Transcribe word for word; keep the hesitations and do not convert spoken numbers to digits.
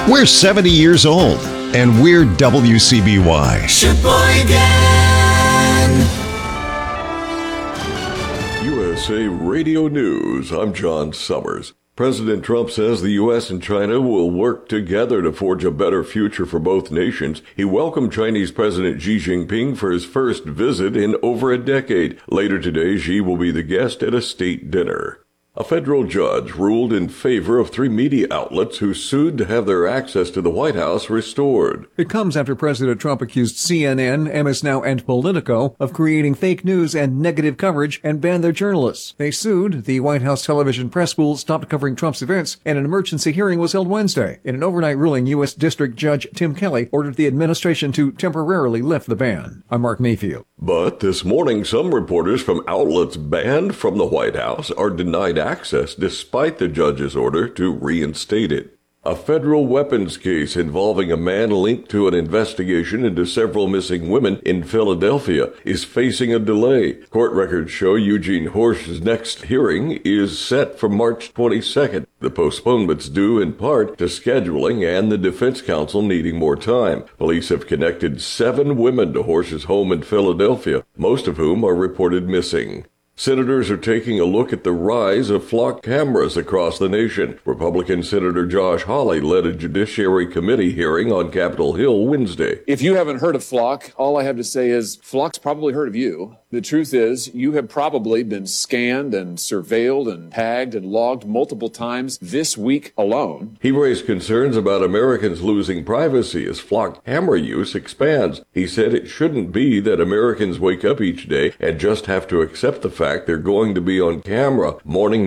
We're seventy years old, and we're W C B Y. Sheboygan. U S A Radio News, I'm John Summers. President Trump says the U S and China will work together to forge a better future for both nations. He welcomed Chinese President Xi Jinping for his first visit in over a decade. Later today, Xi will be the guest at a state dinner. A federal judge ruled in favor of three media outlets who sued to have their access to the White House restored. It comes after President Trump accused C N N, M S Now, and Politico of creating fake news and negative coverage and banned their journalists. They sued. The White House television press pool stopped covering Trump's events, and an emergency hearing was held Wednesday. In an overnight ruling, U S District Judge Tim Kelly ordered the administration to temporarily lift the ban. I'm Mark Mayfield. But this morning, some reporters from outlets banned from the White House are denied access despite the judge's order to reinstate it. A federal weapons case involving a man linked to an investigation into several missing women in Philadelphia is facing a delay. Court records show Eugene Horsch's next hearing is set for March twenty-second. The postponement's due in part to scheduling and the defense counsel needing more time. Police have connected seven women to Horsch's home in Philadelphia, most of whom are reported missing. Senators are taking a look at the rise of flock cameras across the nation. Republican Senator Josh Hawley led a Judiciary Committee hearing on Capitol Hill Wednesday. If you haven't heard of Flock, all I have to say is Flock's probably heard of you. The truth is, you have probably been scanned and surveilled and tagged and logged multiple times this week alone. He raised concerns about Americans losing privacy as flock camera use expands. He said it shouldn't be that Americans wake up each day and just have to accept the fact they're going to be on camera morning,